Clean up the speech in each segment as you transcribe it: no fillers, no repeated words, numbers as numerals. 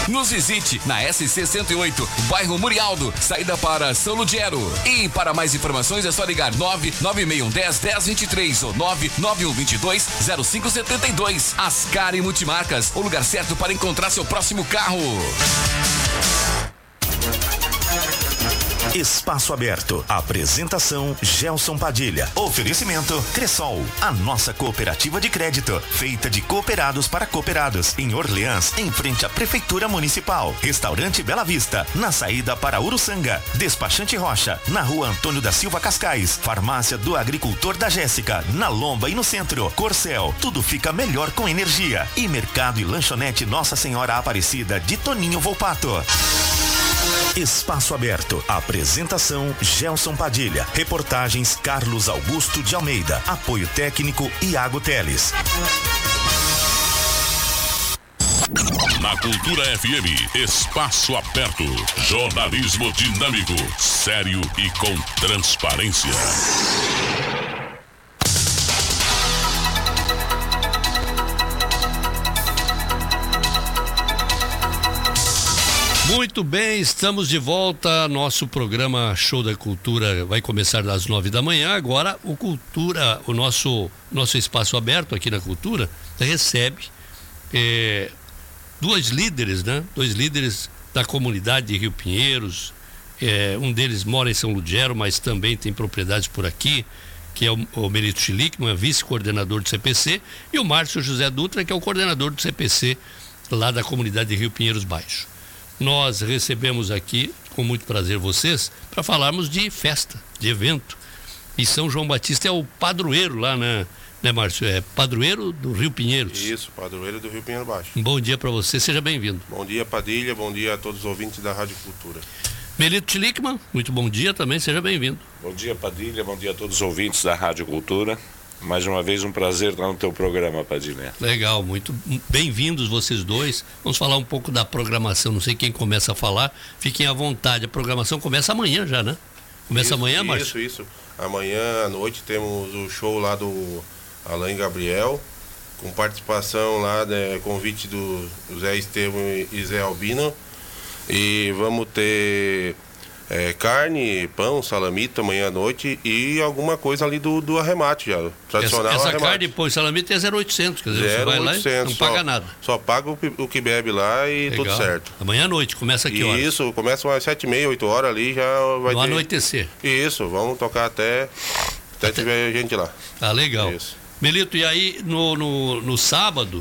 Nos visite na SC 108, bairro Murialdo, saída para São Lugero. E para mais informações é só ligar 996101023 ou 991220572. Ascari Multimarcas, o lugar certo para encontrar seu próximo carro. Espaço Aberto. Apresentação Gelson Padilha. Oferecimento Cressol, a nossa cooperativa de crédito, feita de cooperados para cooperados. Em Orleans, em frente à Prefeitura Municipal. Restaurante Bela Vista, na saída para Uruçanga. Despachante Rocha, na rua Antônio da Silva Cascais. Farmácia do Agricultor da Jéssica, na Lomba e no centro. Corcel, tudo fica melhor com energia. E Mercado e Lanchonete Nossa Senhora Aparecida de Toninho Volpato. Espaço Aberto. Apresentação Gelson Padilha. Reportagens Carlos Augusto de Almeida. Apoio técnico Iago Teles. Na Cultura FM, Espaço Aberto. Jornalismo dinâmico, sério e com transparência. Muito bem, estamos de volta. Nosso programa Show da Cultura vai começar às 9 da manhã. Agora o nosso Espaço Aberto aqui na Cultura recebe dois líderes, né? Dois líderes da comunidade de Rio Pinheiros. Um deles mora em São Lugero, mas também tem propriedades por aqui, que é o Melito Schlickman, vice-coordenador do CPC, e o Márcio José Dutra, que é o coordenador do CPC lá da comunidade de Rio Pinheiros Baixo. Nós recebemos aqui, com muito prazer, vocês, para falarmos de festa, de evento. E São João Batista é o padroeiro lá, né, Márcio? É padroeiro do Rio Pinheiros. Isso, padroeiro do Rio Pinheiros Baixo. Um bom dia para você, seja bem-vindo. Bom dia, Padilha, bom dia a todos os ouvintes da Rádio Cultura. Melito Schlickman, muito bom dia também, seja bem-vindo. Bom dia, Padilha, bom dia a todos os ouvintes da Rádio Cultura. Mais uma vez um prazer estar no teu programa, Padilha. Legal, muito bem-vindos vocês dois. Vamos falar um pouco da programação, não sei quem começa a falar, fiquem à vontade. A programação começa amanhã já, né? Começa amanhã, Márcio? Isso. Amanhã à noite temos o show lá do Alain Gabriel, com participação lá, convite do Zé Estevam e Zé Albino. E vamos ter carne, pão, salamita amanhã à noite e alguma coisa ali do arremate já, tradicional essa arremate. Carne, pão e salamita é 0,800, quer dizer, você vai lá e não paga nada. Só paga o que bebe lá e legal. Tudo certo. Amanhã à noite, começa aqui horas? Isso, começa umas 7h30, 8 horas ali, já vai no ter... anoitecer. Isso, vamos tocar até tiver gente lá. Ah, legal. Isso. Melito, e aí no sábado,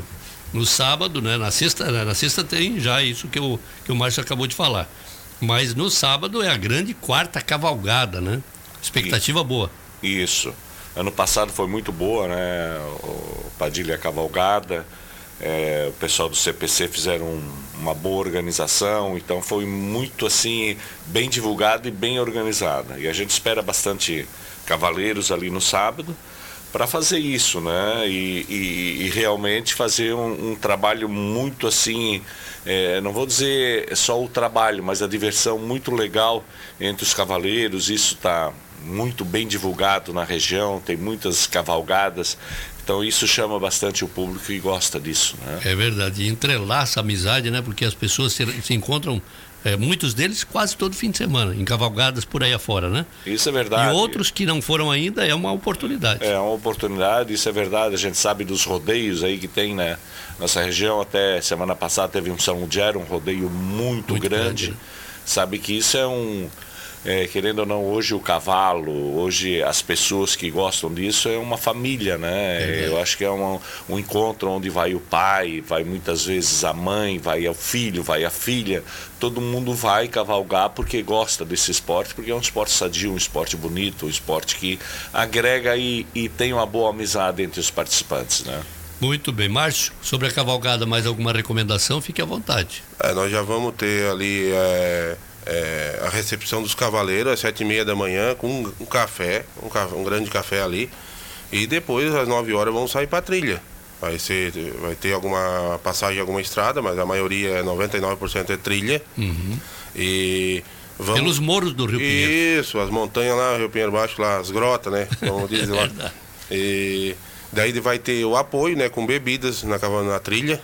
né, na sexta tem já isso que o Márcio acabou de falar. Mas no sábado é a grande quarta cavalgada, né? Expectativa boa. Isso. Ano passado foi muito boa, né? O Padilha Cavalgada, o pessoal do CPC fizeram uma boa organização, então foi muito assim, bem divulgada e bem organizada. E a gente espera bastante cavaleiros ali no sábado para fazer isso, né? E realmente fazer um trabalho muito assim, não vou dizer só o trabalho, mas a diversão muito legal entre os cavaleiros. Isso está muito bem divulgado na região, tem muitas cavalgadas, então isso chama bastante o público e gosta disso, né? É verdade, e entrelaça a amizade, né? Porque as pessoas se encontram, muitos deles quase todo fim de semana, em cavalgadas por aí afora, né? Isso é verdade. E outros que não foram ainda, é uma oportunidade. É uma oportunidade, isso é verdade. A gente sabe dos rodeios aí que tem, né? Nossa região, até semana passada teve um São Lugero, um rodeio muito grande. Sabe que isso é querendo ou não, hoje o cavalo, hoje as pessoas que gostam disso é uma família, né? Eu acho que é um encontro onde vai o pai, vai muitas vezes a mãe, vai o filho, vai a filha, todo mundo vai cavalgar porque gosta desse esporte, porque é um esporte sadio, um esporte bonito, um esporte que agrega e tem uma boa amizade entre os participantes, né? Muito bem. Márcio, sobre a cavalgada, mais alguma recomendação? Fique à vontade. Nós já vamos ter ali a recepção dos cavaleiros às 7h30 da manhã com um café, um grande café ali, e depois às 9 horas vamos sair para trilha. Vai ter alguma passagem, alguma estrada, mas a maioria, 99% é trilha. E vamos... Pelos morros do Rio Pinheiros. Isso, as montanhas lá, Rio Pinheiro Baixo, lá, as grotas, né? Como dizem lá. E daí vai ter o apoio, né, com bebidas na trilha,